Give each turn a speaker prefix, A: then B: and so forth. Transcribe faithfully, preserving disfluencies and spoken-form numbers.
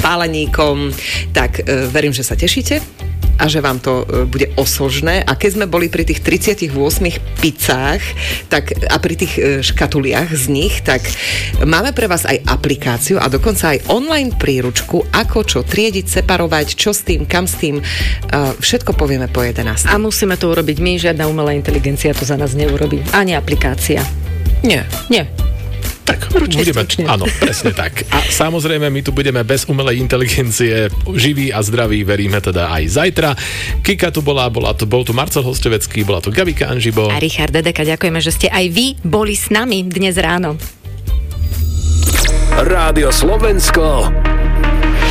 A: páleníkom. Tak verím, že sa tešíte a že vám to bude osožné. A keď sme boli pri tých tridsiatich ôsmich pizzách tak, a pri tých škatuliach z nich, tak máme pre vás aj aplikáciu a dokonca aj online príručku, ako čo triediť, separovať, čo s tým, kam s tým. Všetko povieme po jedenástej.
B: A musíme to urobiť my, žiadna umelá inteligencia to za nás neurobí. Ani aplikácia.
A: Nie.
B: Nie.
C: Tak, budeme, áno, presne tak. A samozrejme, my tu budeme bez umelej inteligencie živí a zdraví, veríme teda aj zajtra. Kika tu bola, bola tu, bol tu Marcel Hostovecký, bola tu Gabika Anžibo.
B: A Richard Dedeka, ďakujeme, že ste aj vy boli s nami dnes ráno.
D: Rádio Slovensko